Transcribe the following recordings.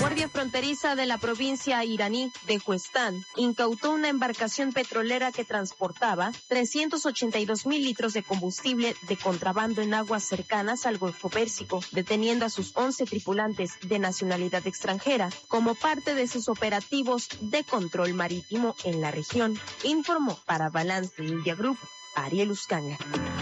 Guardia Fronteriza de la provincia iraní de Huestán incautó una embarcación petrolera que transportaba 382,000 litros de combustible de contrabando en aguas cercanas al Golfo Pérsico, deteniendo a sus 11 tripulantes de nacionalidad extranjera como parte de sus operativos de control marítimo en la región, informó para Balance Media Group Ariel Uscanga.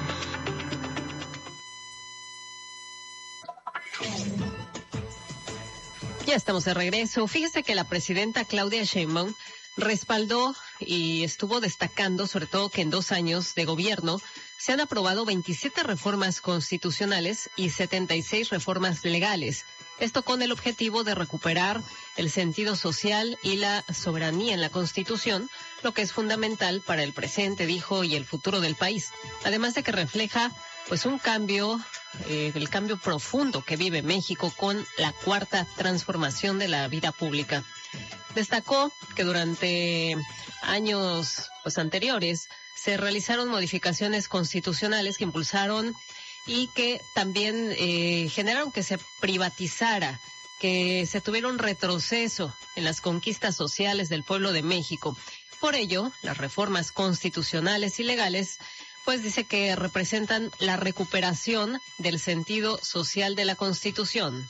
Ya estamos de regreso. Fíjese que la presidenta Claudia Sheinbaum respaldó y estuvo destacando, sobre todo, que en 2 años de gobierno se han aprobado 27 reformas constitucionales y 76 reformas legales. Esto con el objetivo de recuperar el sentido social y la soberanía en la Constitución, lo que es fundamental para el presente, dijo, y el futuro del país. Además de que refleja pues un cambio, el cambio profundo que vive México con la cuarta transformación de la vida pública. Destacó que durante años anteriores se realizaron modificaciones constitucionales que impulsaron y que también generaron que se privatizara, que se tuviera un retroceso en las conquistas sociales del pueblo de México. Por ello, las reformas constitucionales y legales pues dice que representan la recuperación del sentido social de la Constitución.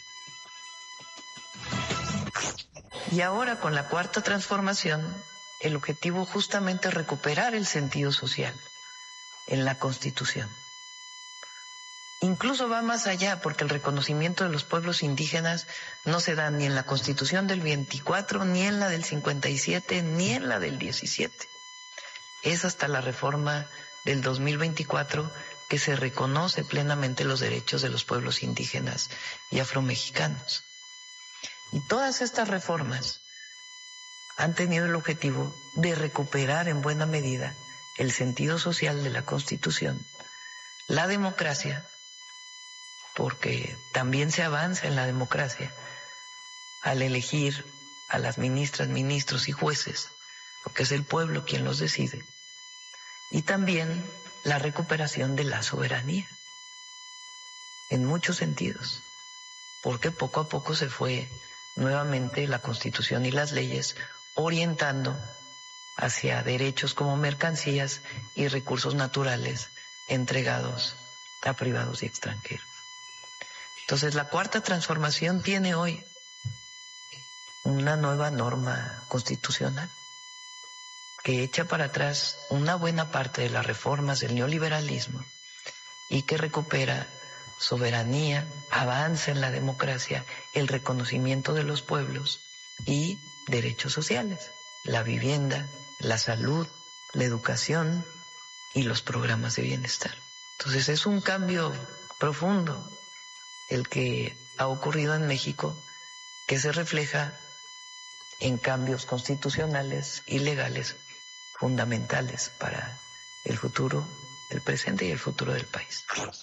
Y ahora con la cuarta transformación, el objetivo justamente es recuperar el sentido social en la Constitución. Incluso va más allá, porque el reconocimiento de los pueblos indígenas no se da ni en la Constitución del 24, ni en la del 57, ni en la del 17. Es hasta la reforma del 2024 que se reconoce plenamente los derechos de los pueblos indígenas y afromexicanos. Y todas estas reformas han tenido el objetivo de recuperar en buena medida el sentido social de la Constitución, la democracia, porque también se avanza en la democracia al elegir a las ministras, ministros y jueces, porque es el pueblo quien los decide, y también la recuperación de la soberanía, en muchos sentidos, porque poco a poco se fue nuevamente la Constitución y las leyes orientando hacia derechos como mercancías y recursos naturales entregados a privados y extranjeros. Entonces, la cuarta transformación tiene hoy una nueva norma constitucional que echa para atrás una buena parte de las reformas del neoliberalismo y que recupera soberanía, avanza en la democracia, el reconocimiento de los pueblos y derechos sociales, la vivienda, la salud, la educación y los programas de bienestar. Entonces es un cambio profundo el que ha ocurrido en México, que se refleja en cambios constitucionales y legales fundamentales para el futuro, el presente y el futuro del país.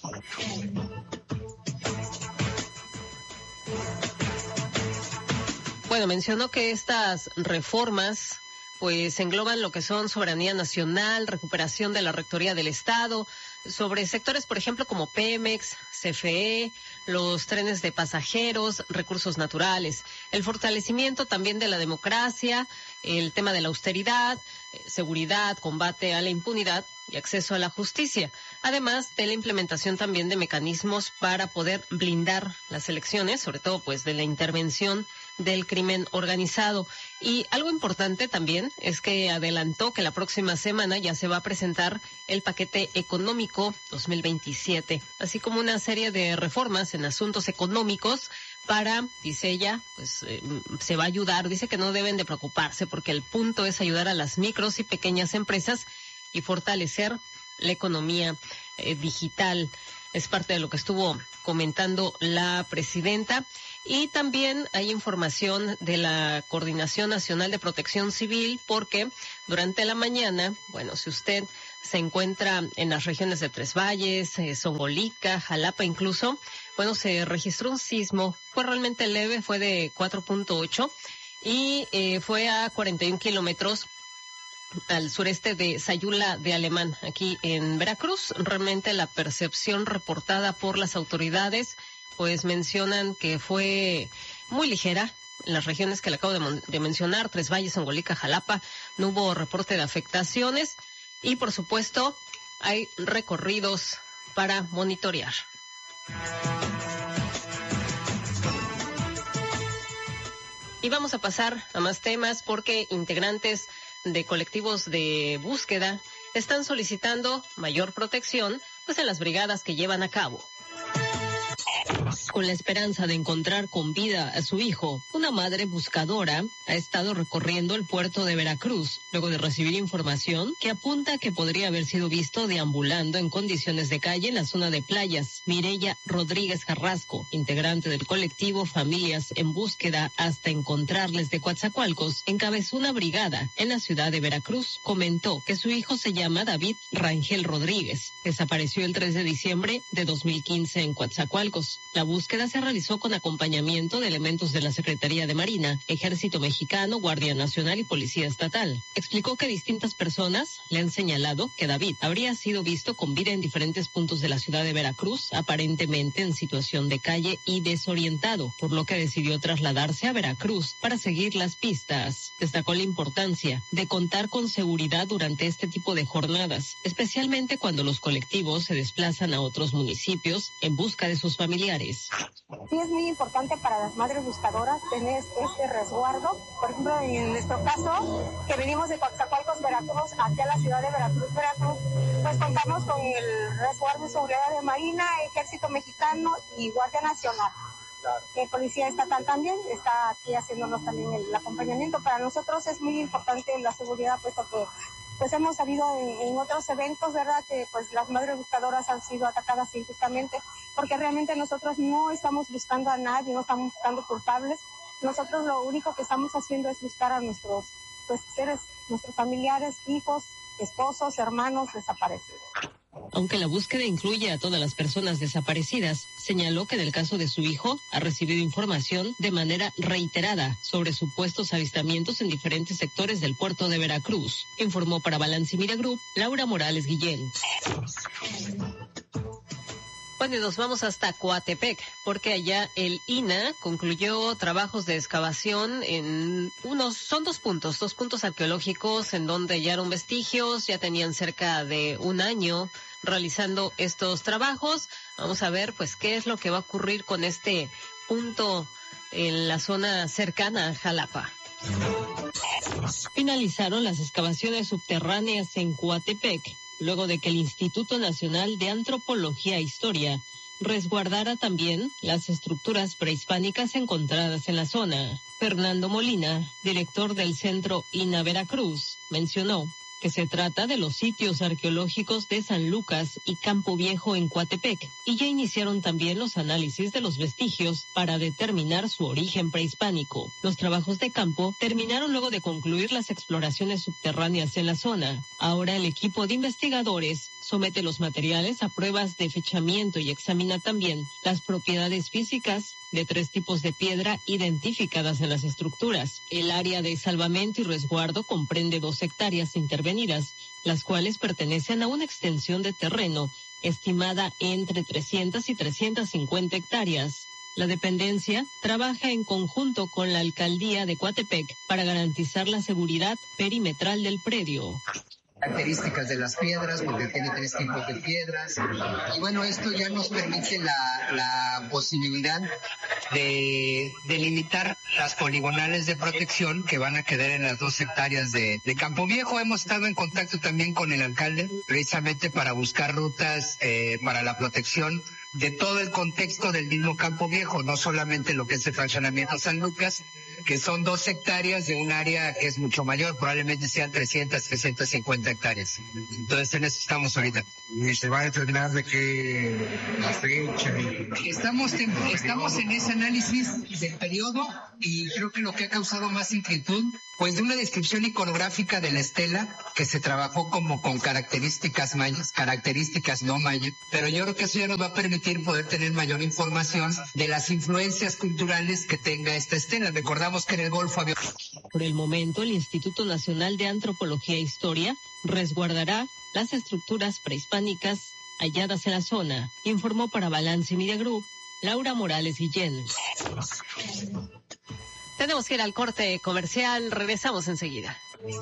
Bueno, mencionó que estas reformas pues engloban lo que son soberanía nacional, recuperación de la rectoría del Estado, sobre sectores, por ejemplo, como Pemex, CFE, los trenes de pasajeros, recursos naturales, el fortalecimiento también de la democracia, el tema de la austeridad, seguridad, combate a la impunidad y acceso a la justicia, además de la implementación también de mecanismos para poder blindar las elecciones, sobre todo pues de la intervención del crimen organizado. Y algo importante también es que adelantó que la próxima semana ya se va a presentar el paquete económico 2027, así como una serie de reformas en asuntos económicos para, dice ella, pues se va a ayudar, dice que no deben de preocuparse porque el punto es ayudar a las micros y pequeñas empresas y fortalecer la economía digital. Es parte de lo que estuvo comentando la presidenta. Y también hay información de la Coordinación Nacional de Protección Civil, porque durante la mañana, bueno, si usted se encuentra en las regiones de Tres Valles, Zongolica, Jalapa incluso, bueno, se registró un sismo, fue realmente leve, fue de 4.8 y fue a 41 kilómetros al sureste de Sayula de Alemán, aquí en Veracruz. Realmente la percepción reportada por las autoridades, pues mencionan que fue muy ligera, en las regiones que le acabo de mencionar, Tres Valles, Ongolica, Jalapa, no hubo reporte de afectaciones y, por supuesto, hay recorridos para monitorear. Y vamos a pasar a más temas porque integrantes de colectivos de búsqueda están solicitando mayor protección pues en las brigadas que llevan a cabo. Con la esperanza de encontrar con vida a su hijo, una madre buscadora ha estado recorriendo el puerto de Veracruz, luego de recibir información que apunta que podría haber sido visto deambulando en condiciones de calle en la zona de playas. Mireya Rodríguez Carrasco, integrante del colectivo Familias en Búsqueda hasta encontrarles de Coatzacoalcos, encabezó una brigada en la ciudad de Veracruz. Comentó que su hijo se llama David Rangel Rodríguez. Desapareció el 3 de diciembre de 2015 en Coatzacoalcos. La búsqueda se realizó con acompañamiento de elementos de la Secretaría de Marina, Ejército Mexicano, Guardia Nacional y Policía Estatal. Explicó que distintas personas le han señalado que David habría sido visto con vida en diferentes puntos de la ciudad de Veracruz, aparentemente en situación de calle y desorientado, por lo que decidió trasladarse a Veracruz para seguir las pistas. Destacó la importancia de contar con seguridad durante este tipo de jornadas, especialmente cuando los colectivos se desplazan a otros municipios en busca de sus familiares. Sí, es muy importante para las madres buscadoras tener este resguardo. Por ejemplo, en nuestro caso, que venimos de Coatzacoalcos, Veracruz, aquí a la ciudad de Veracruz, pues contamos con el resguardo y seguridad de Marina, Ejército Mexicano y Guardia Nacional. Claro. Policía Estatal también está aquí haciéndonos también el acompañamiento. Para nosotros es muy importante la seguridad, puesto que pues hemos sabido en otros eventos, ¿verdad?, que pues las madres buscadoras han sido atacadas injustamente, porque realmente nosotros no estamos buscando a nadie, no estamos buscando culpables. Nosotros lo único que estamos haciendo es buscar a nuestros pues seres, nuestros familiares, hijos, esposos, hermanos desaparecidos. Aunque la búsqueda incluye a todas las personas desaparecidas, señaló que en el caso de su hijo ha recibido información de manera reiterada sobre supuestos avistamientos en diferentes sectores del puerto de Veracruz. Informó para Balance Media Group, Laura Morales Guillén. Bueno, y nos vamos hasta Coatepec, porque allá el INAH concluyó trabajos de excavación en son dos puntos arqueológicos en donde hallaron vestigios, ya tenían cerca de un año realizando estos trabajos. Vamos a ver, pues, qué es lo que va a ocurrir con este punto en la zona cercana a Jalapa. Finalizaron las excavaciones subterráneas en Coatepec, luego de que el Instituto Nacional de Antropología e Historia resguardara también las estructuras prehispánicas encontradas en la zona. Fernando Molina, director del Centro INAH Veracruz, mencionó que se trata de los sitios arqueológicos de San Lucas y Campo Viejo en Coatepec, y ya iniciaron también los análisis de los vestigios para determinar su origen prehispánico. Los trabajos de campo terminaron luego de concluir las exploraciones subterráneas en la zona. Ahora el equipo de investigadores somete los materiales a pruebas de fechamiento y examina también las propiedades físicas de 3 tipos de piedra identificadas en las estructuras. El área de salvamento y resguardo comprende 2 hectáreas intervenidas, las cuales pertenecen a una extensión de terreno estimada entre 300 y 350 hectáreas. La dependencia trabaja en conjunto con la alcaldía de Coatepec para garantizar la seguridad perimetral del predio. Características de las piedras, porque tiene 3 tipos de piedras, y bueno, esto ya nos permite la posibilidad de delimitar las poligonales de protección que van a quedar en las 2 hectáreas de Campo Viejo. Hemos estado en contacto también con el alcalde, precisamente para buscar rutas para la protección de todo el contexto del mismo Campo Viejo, no solamente lo que es el fraccionamiento San Lucas, que son 2 hectáreas de un área que es mucho mayor, probablemente sean 350 hectáreas. Entonces en eso estamos ahorita. ¿Y se va a determinar de qué fecha? Estamos en ese análisis del periodo, y creo que lo que ha causado más inquietud, pues de una descripción iconográfica de la estela que se trabajó como con características mayas, características no mayas, pero yo creo que eso ya nos va a permitir poder tener mayor información de las influencias culturales que tenga esta estela. Recordamos que en el Golfo había... Por el momento, el Instituto Nacional de Antropología e Historia resguardará las estructuras prehispánicas halladas en la zona, informó para Balance Media Group, Laura Morales Guillén. Tenemos que ir al corte comercial, regresamos enseguida.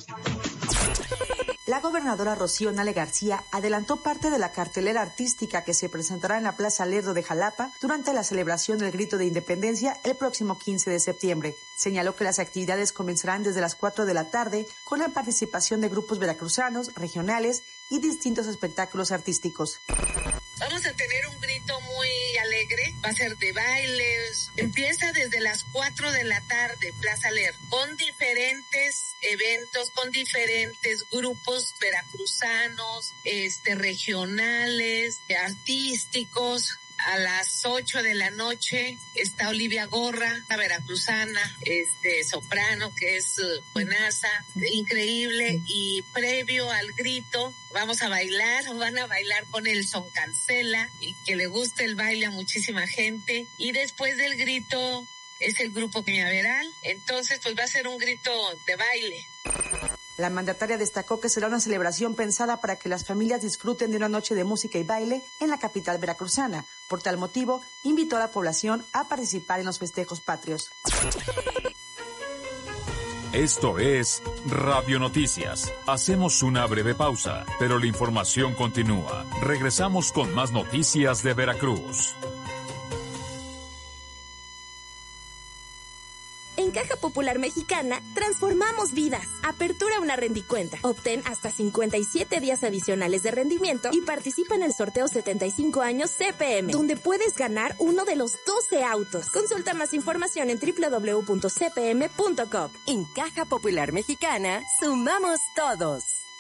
La gobernadora Rocío Nale García adelantó parte de la cartelera artística que se presentará en la Plaza Lerdo de Jalapa durante la celebración del Grito de Independencia el próximo 15 de septiembre. Señaló que las actividades comenzarán desde las 4 de la tarde con la participación de grupos veracruzanos, regionales y distintos espectáculos artísticos. Vamos a tener un grito muy alegre, va a ser de bailes, empieza desde las 4 de la tarde, Plaza Lerdo, con diferentes eventos, con diferentes grupos veracruzanos, regionales, artísticos. A las 8 de la noche está Olivia Gorra, la veracruzana, soprano, que es buenaza, increíble. Y previo al grito vamos a bailar, van a bailar con el Son Cancela, y que le guste el baile a muchísima gente. Y después del grito es el grupo Cañaveral, entonces pues va a ser un grito de baile. La mandataria destacó que será una celebración pensada para que las familias disfruten de una noche de música y baile en la capital veracruzana. Por tal motivo, invitó a la población a participar en los festejos patrios. Esto es Radio Noticias. Hacemos una breve pausa, pero la información continúa. Regresamos con más noticias de Veracruz. En Caja Popular Mexicana, transformamos vidas. Apertura una rendicuenta. Obtén hasta 57 días adicionales de rendimiento y participa en el sorteo 75 años CPM, donde puedes ganar uno de los 12 autos. Consulta más información en www.cpm.com. En Caja Popular Mexicana, sumamos todos.